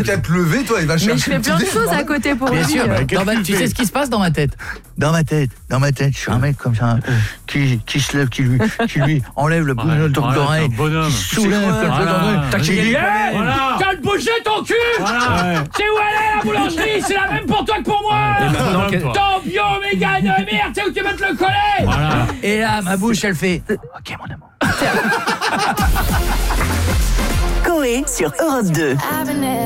qu'à te lever, toi, il va chercher. Mais je fais plein de choses à côté pour lui. Bien sûr, tu sais ce qui se passe dans ma tête. Dans ma tête, je suis un mec comme ça qui se lève, qui lui enlève le bout d'oreille, qui se soulève T'as le bouger ton cul. C'est où elle est la boulangerie? C'est la même pour toi que pour moi. Ton bio méga de merde, c'est où tu vas te le coller. Et là, ma bouche, elle fait OK, mon amour. Coé sur Europe 2.